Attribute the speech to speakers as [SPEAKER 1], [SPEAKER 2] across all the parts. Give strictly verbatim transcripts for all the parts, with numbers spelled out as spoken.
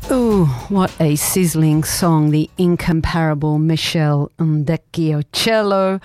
[SPEAKER 1] Ooh, what a sizzling song, the incomparable Michelle Ndekiocello.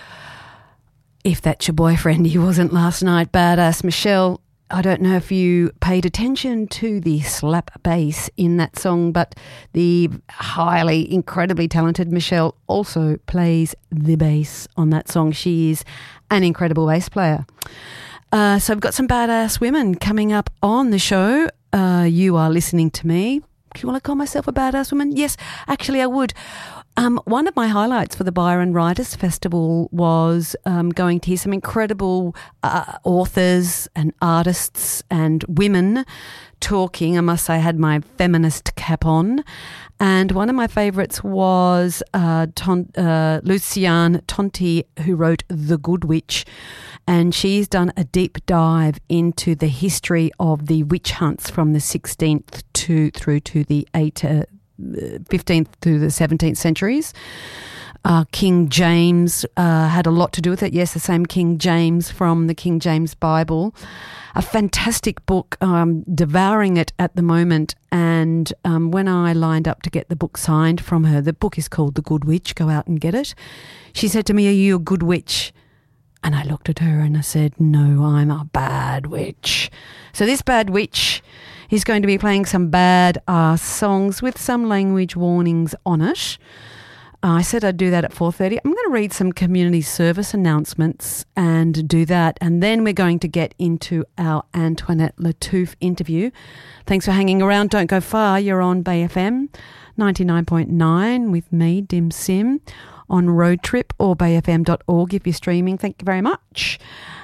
[SPEAKER 1] If that's your boyfriend, he wasn't last night. Badass Michelle. I don't know if you paid attention to the slap bass in that song, but the highly, incredibly talented Michelle also plays the bass on that song. She is an incredible bass player. Uh, so I've got some badass women coming up on the show. Uh, you are listening to me. Do you want to call myself a badass woman? Yes, actually I would. Um, one of my highlights for the Byron Writers Festival was um, going to hear some incredible uh, authors and artists and women talking. I must say I had my feminist cap on. And one of my favourites was uh, Ton- uh, Luciane Tonti, who wrote The Good Witch. And she's done a deep dive into the history of the witch hunts from the sixteenth to through to the eight, uh, fifteenth to the seventeenth centuries. Uh, King James uh, had a lot to do with it. Yes, the same King James from the King James Bible. A fantastic book, um, devouring it at the moment. And um, when I lined up to get the book signed from her, the book is called The Good Witch, go out and get it. She said to me, "Are you a good witch?" And I looked at her and I said, "No, I'm a bad witch." So this bad witch is going to be playing some bad ass songs with some language warnings on it. Uh, I said I'd do that at four thirty. I'm going to read some community service announcements and do that. And then we're going to get into our Antoinette Lattouf interview. Thanks for hanging around. Don't go far. You're on Bay F M ninety-nine point nine with me, Dim Sim, on Road Trip or bay f m dot org if you're streaming. Thank you very much.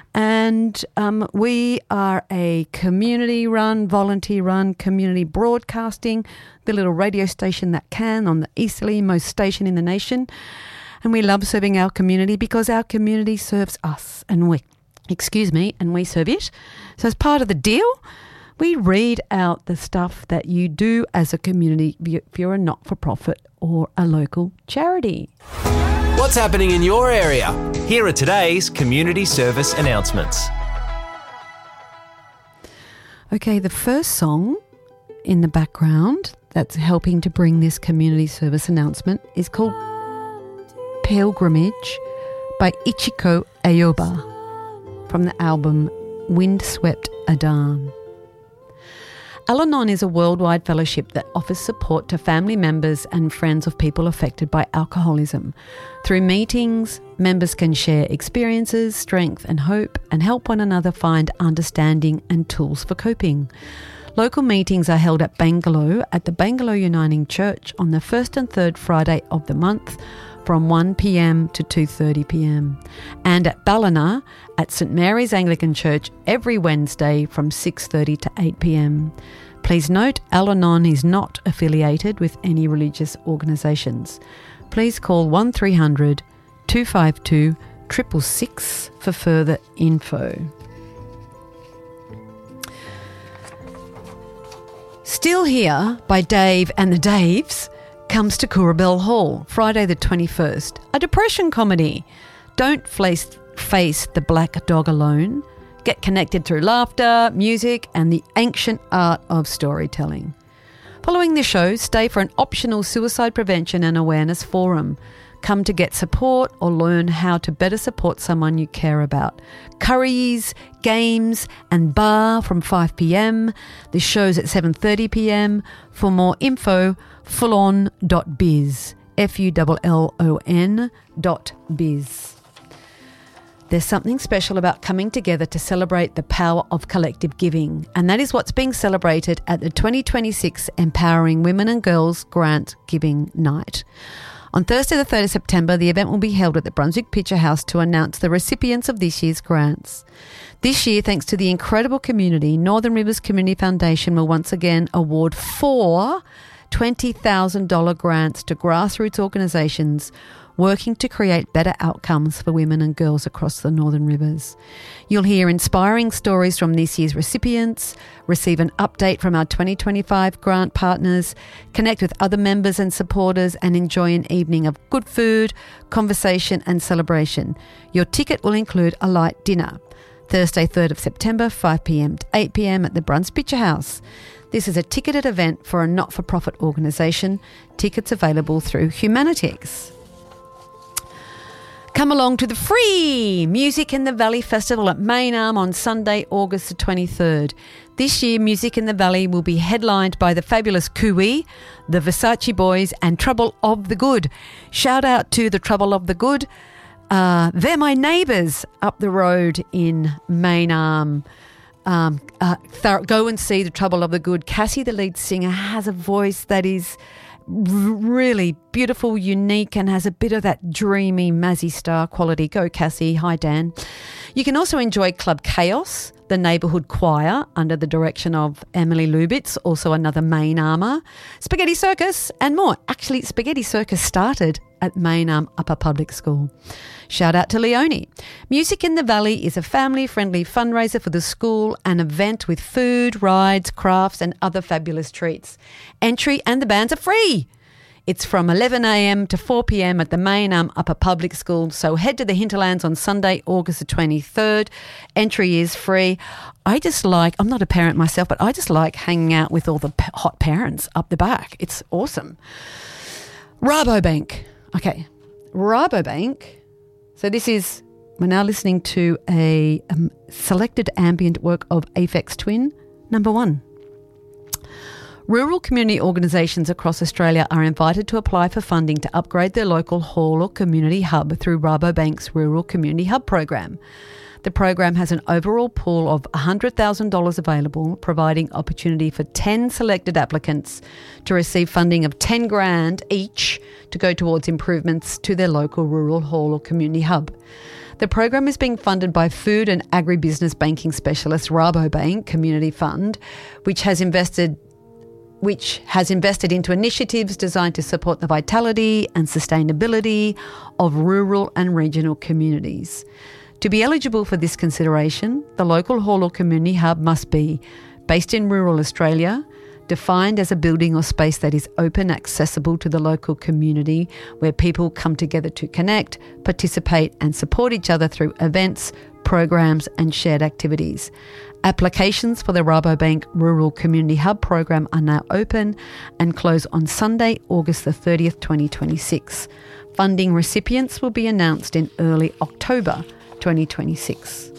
[SPEAKER 1] And um, we are a community-run, volunteer-run, community broadcasting, the little radio station that can on the easterly-most station in the nation. And we love serving our community because our community serves us and we, excuse me, and we serve it. So as part of the deal, we read out the stuff that you do as a community if you're a not-for-profit or a local charity.
[SPEAKER 2] What's happening in your area? Here are today's community service announcements.
[SPEAKER 1] Okay, the first song in the background that's helping to bring this community service announcement is called Pilgrimage by Ichiko Ayoba from the album Windswept Adan. Al-Anon is a worldwide fellowship that offers support to family members and friends of people affected by alcoholism. Through meetings, members can share experiences, strength and hope and help one another find understanding and tools for coping. Local meetings are held at Bangalore at the Bangalore Uniting Church on the first and third Friday of the month from one p.m. to two thirty p.m. and at Ballina at St Mary's Anglican Church every Wednesday from six thirty to eight p.m. Please note, Al-Anon is not affiliated with any religious organisations. Please call one three hundred two five two six six six for further info. Still Here by Dave and the Daves comes to Coorabell Hall, Friday the twenty-first. A depression comedy. Don't face, face the black dog alone. Get connected through laughter, music and the ancient art of storytelling. Following the show, stay for an optional suicide prevention and awareness forum. Come to get support or learn how to better support someone you care about. Curries, games and bar from five p.m. The show's at seven thirty p.m. For more info, fullon dot biz, F U L L O N dot biz. There's something special about coming together to celebrate the power of collective giving, and that is what's being celebrated at the twenty twenty-six Empowering Women and Girls Grant Giving Night. On Thursday the third of September, the event will be held at the Brunswick Picture House to announce the recipients of this year's grants. This year, thanks to the incredible community, Northern Rivers Community Foundation will once again award four twenty thousand dollars grants to grassroots organisations working to create better outcomes for women and girls across the Northern Rivers. You'll hear inspiring stories from this year's recipients, receive an update from our twenty twenty-five grant partners, connect with other members and supporters, and enjoy an evening of good food, conversation and celebration. Your ticket will include a light dinner. Thursday, third of September, five p.m. to eight p.m. at the Bruns Picture House. This is a ticketed event for a not-for-profit organisation. Tickets available through Humanitix. Come along to the free Music in the Valley Festival at Maynarm on Sunday, August the twenty-third. This year, Music in the Valley will be headlined by the fabulous Cooey, the Versace Boys and Trouble of the Good. Shout out to the Trouble of the Good. Uh, they're my neighbours up the road in Maynarm. Um, uh, th- go and see the Trouble of the Good. Cassie, the lead singer, has a voice that is really beautiful, unique, and has a bit of that dreamy Mazzy Star quality. Go, Cassie. Hi, Dan. You can also enjoy Club Chaos, the neighbourhood choir under the direction of Emily Lubitz, also another Maynarmer, Spaghetti Circus, and more. Actually, Spaghetti Circus started at Maynarm Upper Public School. Shout out to Leonie. Music in the Valley is a family-friendly fundraiser for the school, an event with food, rides, crafts and other fabulous treats. Entry and the bands are free. It's from eleven a.m. to four p.m. at the Maynarm Upper Public School, so head to the Hinterlands on Sunday, August the twenty-third. Entry is free. I just like, I'm not a parent myself, but I just like hanging out with all the p- hot parents up the back. It's awesome. Rabobank. Okay, Rabobank. So this is, we're now listening to a um, selected ambient work of Aphex Twin, number one. Rural community organisations across Australia are invited to apply for funding to upgrade their local hall or community hub through Rabobank's Rural Community Hub program. The program has an overall pool of one hundred thousand dollars available, providing opportunity for ten selected applicants to receive funding of ten grand each to go towards improvements to their local rural hall or community hub. The program is being funded by food and agribusiness banking specialist Rabobank Community Fund, which has invested which has invested into initiatives designed to support the vitality and sustainability of rural and regional communities. To be eligible for this consideration, the local hall or community hub must be based in rural Australia, defined as a building or space that is open, accessible to the local community, where people come together to connect, participate and support each other through events, programs and shared activities. Applications for the Rabobank Rural Community Hub program are now open and close on Sunday, August the thirtieth, twenty twenty-six. Funding recipients will be announced in early October twenty twenty-six.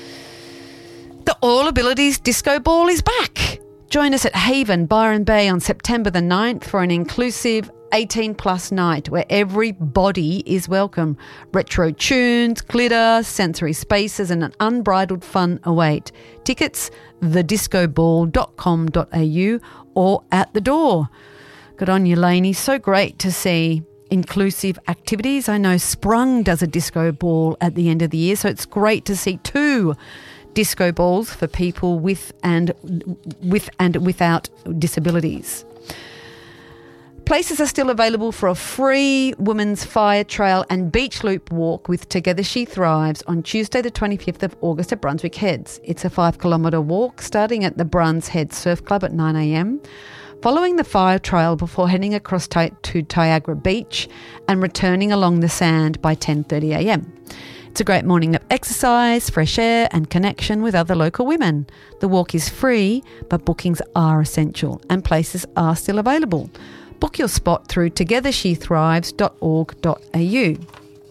[SPEAKER 1] The All Abilities Disco Ball is back. Join us at Haven, Byron Bay on September the ninth for an inclusive eighteen plus night where everybody is welcome. Retro tunes, glitter, sensory spaces and an unbridled fun await. Tickets, the disco ball dot com dot a u or at the door. Good on you, Lainey. So great to see inclusive activities. I know Sprung does a disco ball at the end of the year, so it's great to see two disco balls for people with and with and without disabilities. Places are still available for a free women's fire trail and beach loop walk with Together She Thrives on Tuesday the twenty-fifth of August at Brunswick Heads. It's a five kilometre walk starting at the Bruns Head Surf Club at nine a.m, following the fire trail before heading across to, to Tiagra Beach and returning along the sand by ten thirty a.m. It's a great morning of exercise, fresh air and connection with other local women. The walk is free, but bookings are essential and places are still available. Book your spot through together she thrives dot org dot a u.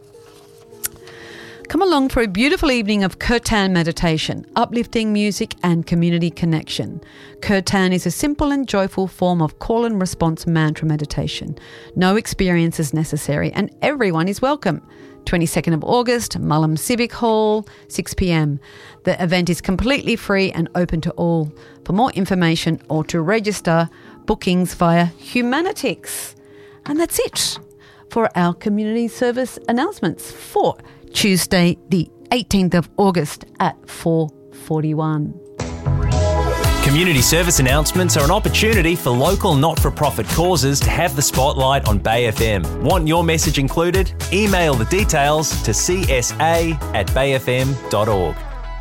[SPEAKER 1] Come along for a beautiful evening of Kirtan meditation, uplifting music and community connection. Kirtan is a simple and joyful form of call and response mantra meditation. No experience is necessary and everyone is welcome. twenty-second of August, Mullum Civic Hall, six p.m. The event is completely free and open to all. For more information or to register, bookings via Humanitix. And that's it for our community service announcements for Tuesday the eighteenth of August at four forty-one.
[SPEAKER 2] Community service announcements are an opportunity for local not-for-profit causes to have the spotlight on Bay F M. Want your message included? Email the details to c s a at bay f m dot org.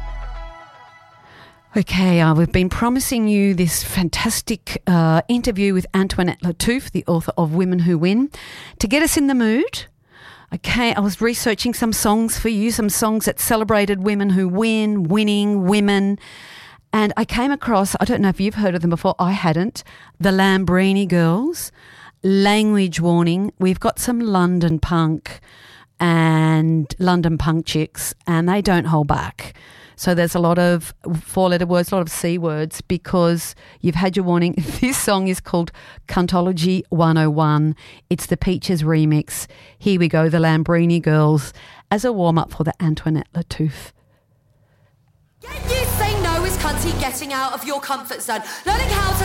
[SPEAKER 1] Okay, uh, we've been promising you this fantastic uh, interview with Antoinette Lattouf, the author of Women Who Win. To get us in the mood, okay, I was researching some songs for you, some songs that celebrated women who win, winning, women. And I came across, I don't know if you've heard of them before, I hadn't, the Lambrini Girls. Language warning, we've got some London punk and London punk chicks, and they don't hold back. So there's a lot of four-letter words, a lot of C words, because you've had your warning. This song is called Cuntology one oh one. It's the Peaches remix. Here we go, the Lambrini Girls, as a warm-up for the Antoinette Lattouf.
[SPEAKER 3] Can you say no is cunty getting out of your comfort zone? Learning how to